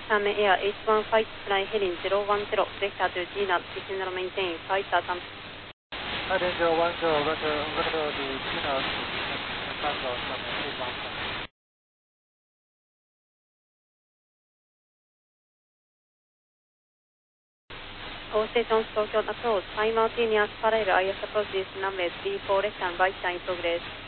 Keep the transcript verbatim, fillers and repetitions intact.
Same Air H one Fight Fly Heading zero one zero, Vector to Gina, Signal maintain, Flight Atom. Heading zero one zero, Vector, Vector to Gina, Signal, H one Fight. All stations Tokyo approach, high Martinias parallel, I S approach this runway three four left and right turn in progress.